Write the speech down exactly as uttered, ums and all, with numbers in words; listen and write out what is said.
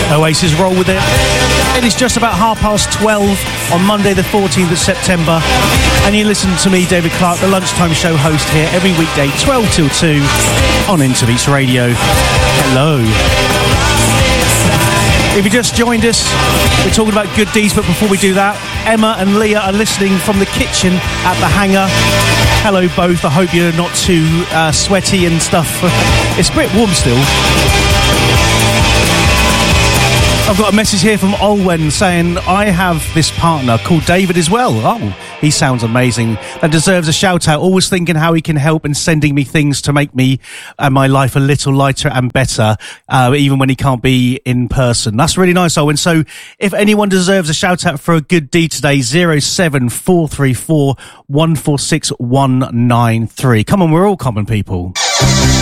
Oasis, Roll With It. It is just about half past twelve on Monday the fourteenth of September, and you listen to me, David Clark, the lunchtime show host here every weekday twelve till two on Interbeats Radio. Hello. If you just joined us, we're talking about good deeds, but before we do that, Emma and Leah are listening from the kitchen at the hangar. Hello both, I hope you're not too uh, sweaty and stuff. It's a bit warm still. I've got a message here from Olwen saying, I have this partner called David as well. Oh, he sounds amazing. That deserves a shout out. Always thinking how he can help and sending me things to make me and my life a little lighter and better, uh, even when he can't be in person. That's really nice, Olwen. So if anyone deserves a shout out for a good deed today, zero seven four three four one four six one nine three. Come on, we're all common people.